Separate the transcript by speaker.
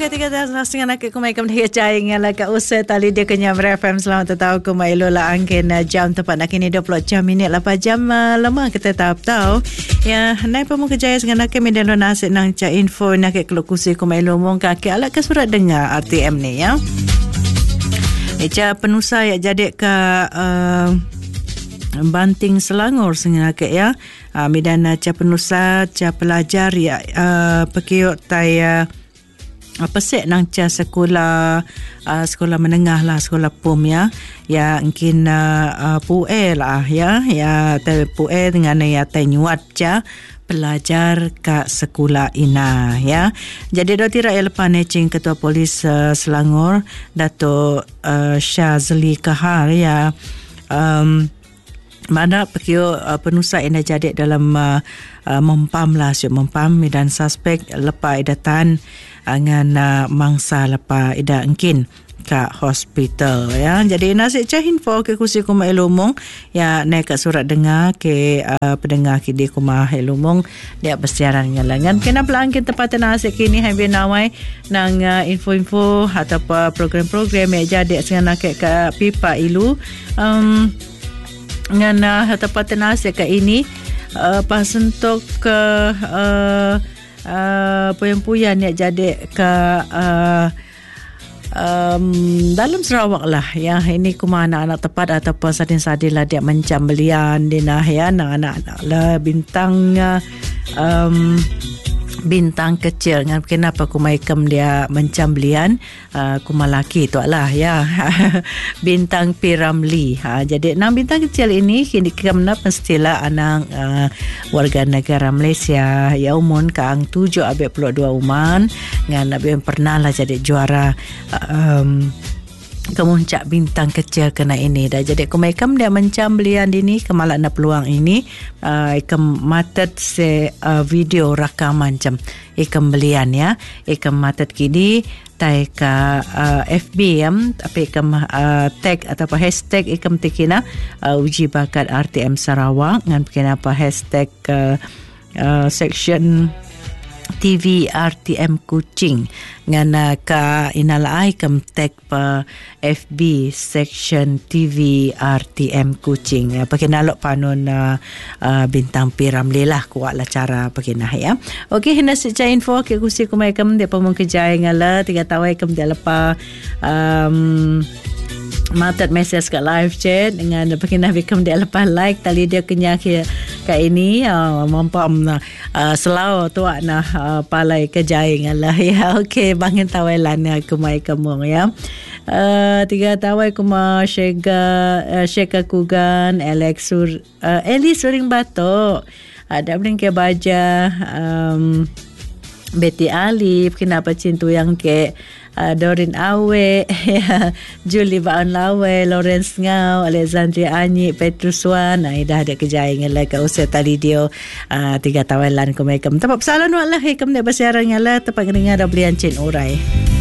Speaker 1: ketika dengan nak kumaikan dia cai ngala ka usai tali dia kenya FM selamat tahu kumai lo la angkin jam tepat nak kini 20 jam minit 8 jam lama kita tahu ya nai pamu kejaya dengan nak medan lo nasib nang ca info nak ke kelukusi kumai lo mong kaki ala ke surat dengar RTM ni ya eca penusa ya jadi ke Banting Selangor sengaja ke ya medan ca penusa ca pelajar ya pekiok tai pesek nang ca sekolah menengah lah sekolah PUM ya mungkin PUE lah ya tai PUE dengan ya tai nyuat ca pelajar ke sekolah ina ya. Jadi do tira lepas necing Ketua Polis Selangor Dato' Syazli Kahar ya mana pekio penusa ina jadi dalam mempam dan suspek lepas idatan dengan mangsa lepas ida engkin ke hospital ya. Jadi nasib cah info ke kursi kuma Elumong ya naik ke surat dengar ke pendengar kidi kuma Elumong dia bersiaran ngalangan kena pelangkin tempat nasib kini hai nawai nang info-info atau program-program yang jadi dengan ke pipa ilu dengan tempat nasib ke ini pas untuk ke puyan-puyan yang jadi ke dalam Sarawak lah ya. Ini kuma anak-anak tepat ataupun sadin-sadin lah dia mencam belian dinah ya anak-anak lah bintang kecil dengan kenapa kuma ikam dia mencam belian kuma laki tu lah ya bintang Piramli jadi enam bintang kecil ini kini kena mestilah anak warga negara Malaysia ya umur kaang 7 abis 22 uman dengan abis pernah lah jadi juara kemuncak bintang kecil kena ini dah jadi kumekam dia mencam belian ini kemalan na peluang ini ikam matet se video rakaman macam ikam belian ya ikam matet kini tai ka FB tapi ikam tag atau hashtag ikam tikina uji bakat RTM Sarawak dengan kenapa hashtag section TV RTM Kuching dengan ka inalai kam tag pa FB section TV RTM Kuching ya pakai nalok panon bintang Piramli lah kuat lah cara pakai nah ya. Okey hendak seca info ke kursi kumai kam dia pemung kejaya ngala 3 tawai kam dia lepa matat message kat live chat dengan pakai bikam dia lepas like tali dia kenya kat ini mampam selau tu nak palai kejai ngalah ya. Okey bangin tawelan aku mai kamu ya 3 tawai kuma Sheka Kugan Eli Suring Batok ada bringke baja Betty Alif kenapa cintu yang ke Dorin Awe Julie Baan Lawe Lawrence Ngau Alexandria Anyi Petrus Wan dah ada kejaya ngala ka usai tali dia 3 tawalan ko mai kam tempat salan wala kam dia bersiaran ngala tempat ngeringa dah belian cin urai